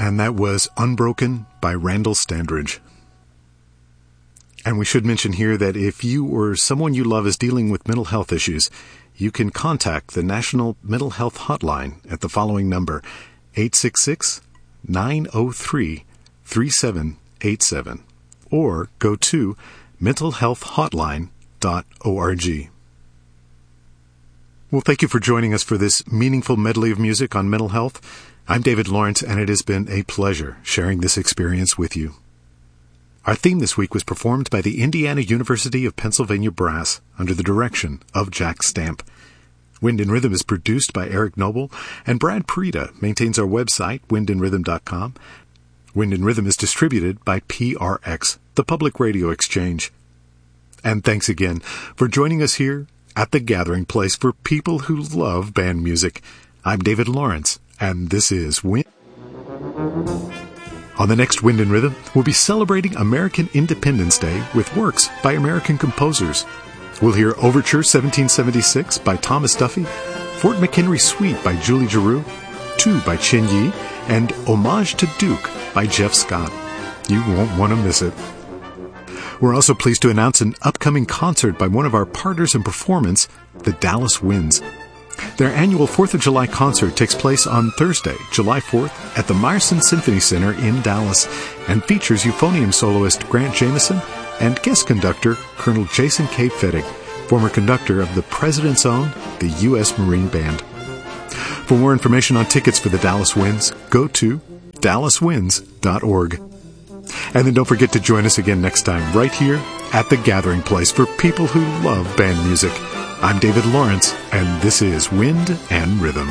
And that was Unbroken by Randall Standridge. And we should mention here that if you or someone you love is dealing with mental health issues, you can contact the National Mental Health Hotline at the following number, 866-903-3787, or go to mentalhealthhotline.org. Well, thank you for joining us for this meaningful medley of music on mental health. I'm David Lawrence, and it has been a pleasure sharing this experience with you. Our theme this week was performed by the Indiana University of Pennsylvania Brass under the direction of Jack Stamp. Wind and Rhythm is produced by Eric Noble, and Brad Parita maintains our website, windandrhythm.com. Wind and Rhythm is distributed by PRX, the Public Radio Exchange. And thanks again for joining us here at the gathering place for people who love band music. I'm David Lawrence, and this is Wind. On the next Wind and Rhythm, we'll be celebrating American Independence Day with works by American composers. We'll hear Overture 1776 by Thomas Duffy, Fort McHenry Suite by Julie Giroux, Two by Chen Yi, and Homage to Duke by Jeff Scott. You won't want to miss it. We're also pleased to announce an upcoming concert by one of our partners in performance, the Dallas Winds. Their annual 4th of July concert takes place on Thursday, July 4th, at the Meyerson Symphony Center in Dallas, and features euphonium soloist Grant Jameson and guest conductor Colonel Jason K. Fettig, former conductor of the President's Own, the U.S. Marine Band. For more information on tickets for the Dallas Winds, go to dallaswinds.org. And then don't forget to join us again next time, right here at the gathering place for people who love band music. I'm David Lawrence, and this is Wind and Rhythm.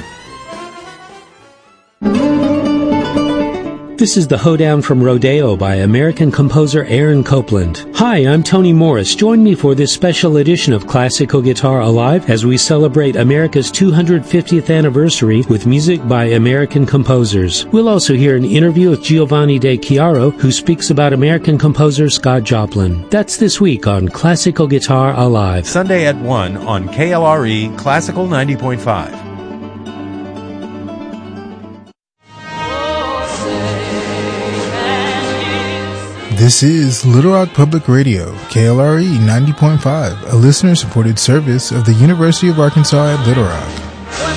This is the Hoedown from Rodeo by American composer Aaron Copland. Hi, I'm Tony Morris. Join me for this special edition of Classical Guitar Alive as we celebrate America's 250th anniversary with music by American composers. We'll also hear an interview with Giovanni De Chiaro, who speaks about American composer Scott Joplin. That's this week on Classical Guitar Alive. Sunday at 1 on KLRE Classical 90.5. This is Little Rock Public Radio, KLRE 90.5, a listener-supported service of the University of Arkansas at Little Rock.